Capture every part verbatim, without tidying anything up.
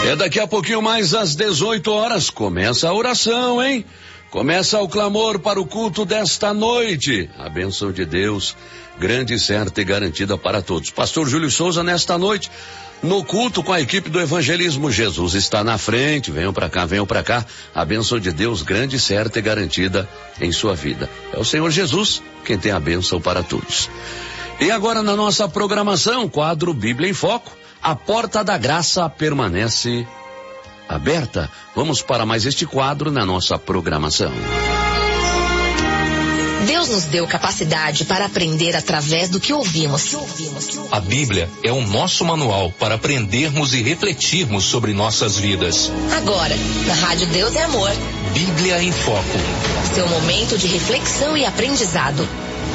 É daqui a pouquinho mais às dezoito horas, começa a oração, hein? Começa o clamor para o culto desta noite. A bênção de Deus, grande, certa e garantida para todos. Pastor Júlio Souza, nesta noite, no culto com a equipe do Evangelismo. Jesus está na frente, venham para cá, venham para cá. A bênção de Deus, grande, certa e garantida em sua vida. É o Senhor Jesus quem tem a bênção para todos. E agora na nossa programação, quadro Bíblia em Foco, a porta da graça permanece aberta. Vamos para mais este quadro na nossa programação. Deus nos deu capacidade para aprender através do que ouvimos. A Bíblia é o nosso manual para aprendermos e refletirmos sobre nossas vidas. Agora, na Rádio Deus é Amor. Bíblia em Foco. Seu momento de reflexão e aprendizado.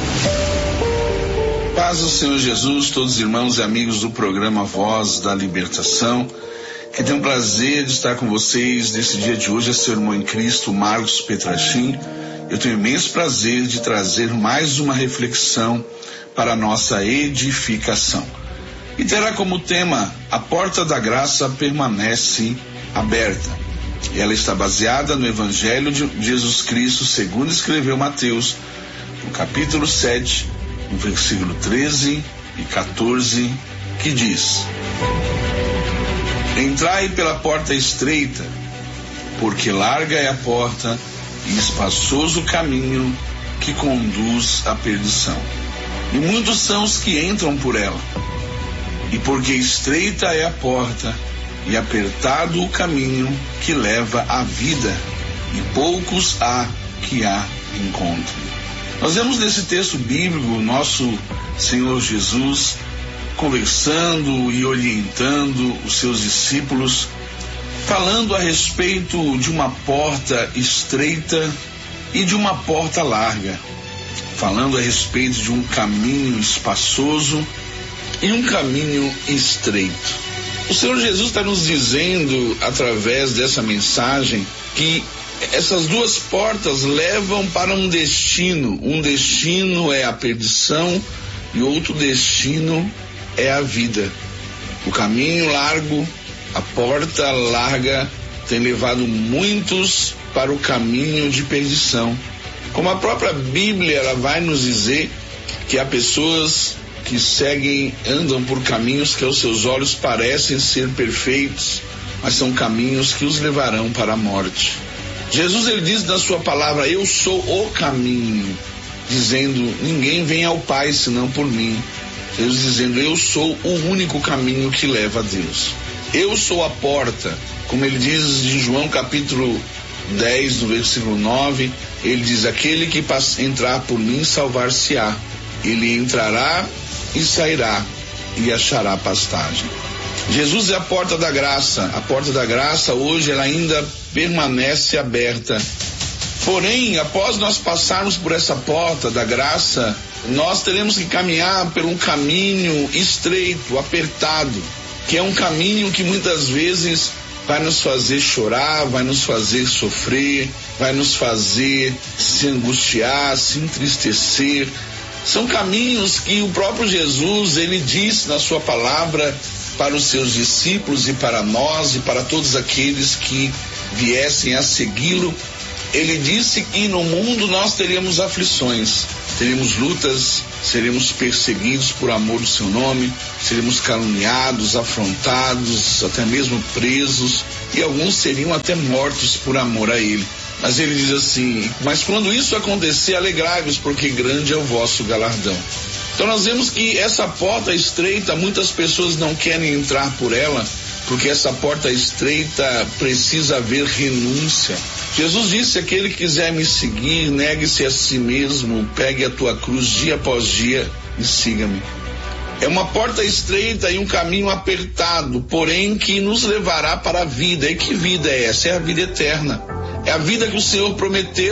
Paz do Senhor Jesus, todos os irmãos e amigos do programa Voz da Libertação, que tem o prazer de estar com vocês nesse dia de hoje, é seu irmão em Cristo, Marcos Petrachim. Eu tenho imenso prazer de trazer mais uma reflexão para a nossa edificação. E terá como tema, a porta da graça permanece aberta. Ela está baseada no Evangelho de Jesus Cristo, segundo escreveu Mateus, no capítulo sete, no versículo treze e quatorze, que diz: Entrai pela porta estreita, porque larga é a porta e espaçoso o caminho que conduz à perdição. E muitos são os que entram por ela. E porque estreita é a porta e apertado o caminho que leva à vida, e poucos há que a encontrem. Nós vemos nesse texto bíblico o nosso Senhor Jesus conversando e orientando os seus discípulos, falando a respeito de uma porta estreita e de uma porta larga, falando a respeito de um caminho espaçoso e um caminho estreito. O Senhor Jesus está nos dizendo, através dessa mensagem, que essas duas portas levam para um destino. Um destino é a perdição e outro destino é a vida. O caminho largo, a porta larga, tem levado muitos para o caminho de perdição. Como a própria Bíblia ela vai nos dizer que há pessoas que seguem, andam por caminhos que aos seus olhos parecem ser perfeitos, mas são caminhos que os levarão para a morte. Jesus ele diz na sua palavra, eu sou o caminho, dizendo, ninguém vem ao Pai senão por mim. Jesus dizendo, eu sou o único caminho que leva a Deus. Eu sou a porta, como ele diz em João capítulo dez, no versículo nove, ele diz, aquele que entrar por mim salvar-se-á. Ele entrará e sairá e achará pastagem. Jesus é a porta da graça. A porta da graça hoje ela ainda permanece aberta. Porém, após nós passarmos por essa porta da graça, nós teremos que caminhar por um caminho estreito, apertado, que é um caminho que muitas vezes vai nos fazer chorar, vai nos fazer sofrer, vai nos fazer se angustiar, se entristecer. São caminhos que o próprio Jesus, ele disse na sua palavra para os seus discípulos e para nós e para todos aqueles que viessem a segui-lo. Ele disse que no mundo nós teríamos aflições, teríamos lutas, seremos perseguidos por amor do seu nome, seremos caluniados, afrontados, até mesmo presos, e alguns seriam até mortos por amor a ele. Mas ele diz assim, mas quando isso acontecer, alegrai-vos, porque grande é o vosso galardão. Então nós vemos que essa porta estreita, muitas pessoas não querem entrar por ela, porque essa porta estreita precisa haver renúncia. Jesus disse, aquele que quiser me seguir, negue-se a si mesmo, pegue a tua cruz dia após dia e siga-me. É uma porta estreita e um caminho apertado, porém que nos levará para a vida. E que vida é essa? É a vida eterna. É a vida que o Senhor prometeu